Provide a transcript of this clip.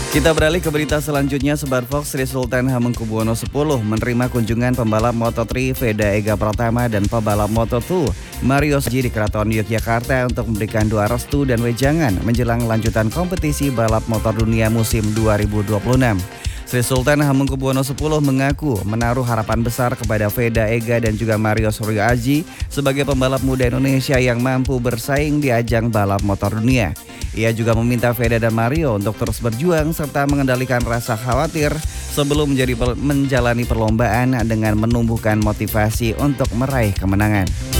Kita beralih ke berita selanjutnya. Sebarfox Sri Sultan Hamengkubuwono X menerima kunjungan pembalap Moto3 Veda Ega Pratama dan pembalap Moto2 Mario Sji di Keraton Yogyakarta untuk memberikan doa restu dan wejangan menjelang lanjutan kompetisi balap motor dunia musim 2026. Sri Sultan Hamengkubuwono X mengaku menaruh harapan besar kepada Veda Ega dan juga Mario Suryo Aji sebagai pembalap muda Indonesia yang mampu bersaing di ajang balap motor dunia. Ia juga meminta Veda dan Mario untuk terus berjuang serta mengendalikan rasa khawatir sebelum menjalani perlombaan dengan menumbuhkan motivasi untuk meraih kemenangan.